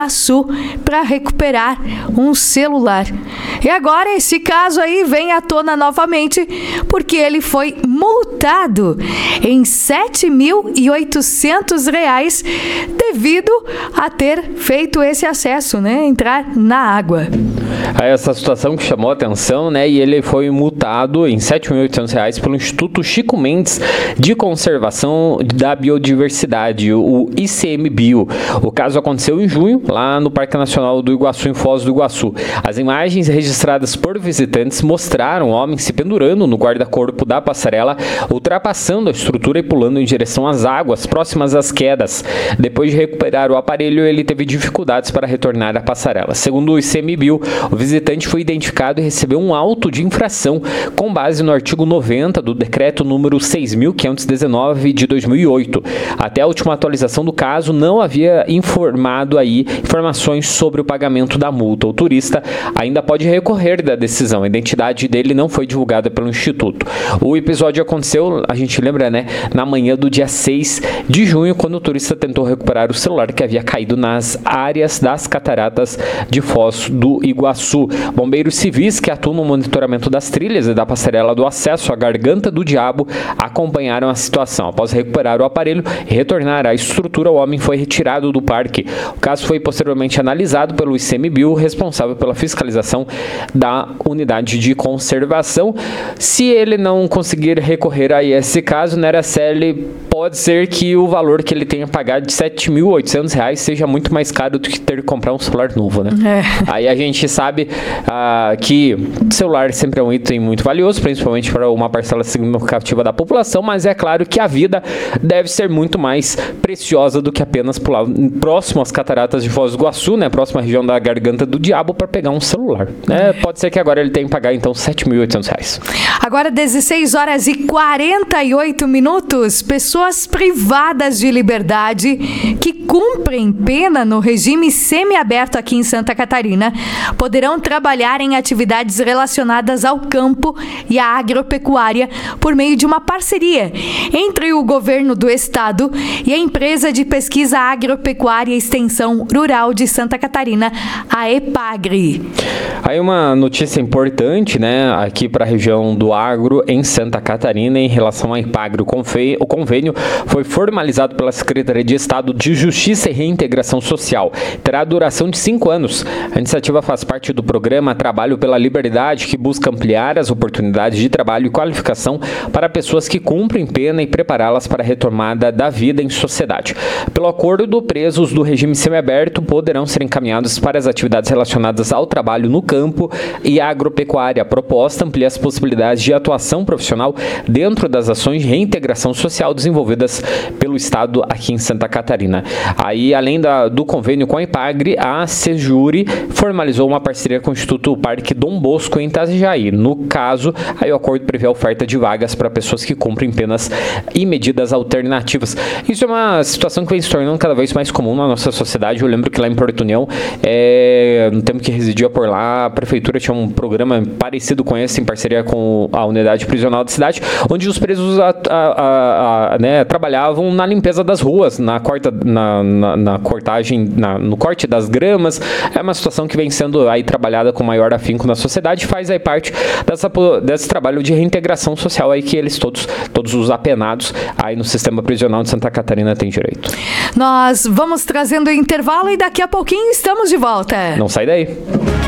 Iguaçu para recuperar um celular. E agora esse caso aí vem à tona novamente porque ele foi multado em R$ 7.800 devido a ter feito esse acesso, né? Entrar na água. Essa situação que chamou a atenção, né? E ele foi multado em R$ 7.800 pelo Instituto Chico Mendes de Conservação da Biodiversidade, o ICMBio. O caso aconteceu em junho, lá no Parque Nacional do Iguaçu, em Foz do Iguaçu. As imagens registradas por visitantes mostraram o homem se pendurando no guarda-corpo da passarela, ultrapassando a estrutura e pulando em direção às águas próximas às quedas. Depois de recuperar o aparelho, ele teve dificuldades para retornar à passarela. Segundo o ICMBio, o visitante foi identificado e recebeu um auto de infração com base no artigo 90 do decreto número 6.519 de 2008. Até a última atualização do caso, não havia informações sobre o pagamento da multa. O turista ainda pode recorrer da decisão. A identidade dele não foi divulgada pelo Instituto. O episódio aconteceu, a gente lembra, né, na manhã do dia 6 de junho, quando o turista tentou recuperar o celular que havia caído nas áreas das cataratas de Foz do Iguaçu. Bombeiros civis que atuam no monitoramento das trilhas e da passarela do acesso à Garganta do Diabo acompanharam a situação. Após recuperar o aparelho e retornar à estrutura, o homem foi retirado do parque. O caso foi posteriormente analisado pelo ICMBio, responsável pela fiscalização da unidade de conservação. Se ele não conseguir recorrer a esse caso, né, Araceli, pode ser que o valor que ele tenha pagado de R$ 7.800 seja muito mais caro do que ter que comprar um celular novo, né? Aí a gente sabe que celular sempre é um item muito valioso, principalmente para uma parcela significativa da população, mas é claro que a vida deve ser muito mais preciosa do que apenas pular próximo às cataratas de Foz do Iguaçu, né, próxima região da Garganta do Diabo, para pegar um celular. Pode ser que agora ele tenha que pagar, então, R$ 7.800. Agora, 16h48, pessoas privadas de liberdade que cumprem pena no regime semiaberto aqui em Santa Catarina poderão trabalhar em atividades relacionadas ao campo e à agropecuária por meio de uma parceria entre o governo do estado e a empresa de pesquisa agropecuária e extensão rural de Santa Catarina, a EPAGRE. Aí uma notícia importante, né, aqui para a região do agro em Santa Catarina em relação à EPAGRE. O convênio foi formalizado pela Secretaria de Estado de Justiça e Reintegração Social. Terá duração de 5 anos. A iniciativa faz parte do programa Trabalho pela Liberdade, que busca ampliar as oportunidades de trabalho e qualificação para pessoas que cumprem pena e prepará-las para a retomada da vida em sociedade. Pelo acordo, presos do regime semiaberto poderão ser encaminhados para as atividades relacionadas ao trabalho no campo e agropecuária. A proposta amplia as possibilidades de atuação profissional dentro das ações de reintegração social desenvolvidas pelo Estado aqui em Santa Catarina. Aí, além do convênio com a EPAGRE, a Sejure formalizou uma parceria com o Instituto Parque Dom Bosco em Itajaí. No caso, aí o acordo prevê a oferta de vagas para pessoas que cumprem penas e medidas alternativas. Isso é uma situação que vem se tornando cada vez mais comum na nossa sociedade. Eu lembro que lá em Porto União, no tempo que residia por lá, a prefeitura tinha um programa parecido com esse, em parceria com a unidade prisional da cidade, onde os presos trabalhavam na limpeza das ruas, no corte das gramas. É uma situação que vem sendo aí trabalhada com maior afinco na sociedade, faz aí parte desse trabalho de reintegração social aí que eles todos os apenados aí no sistema prisional de Santa Catarina têm direito. Nós vamos trazendo o intervalo e daqui a pouquinho estamos de volta. Não sai daí.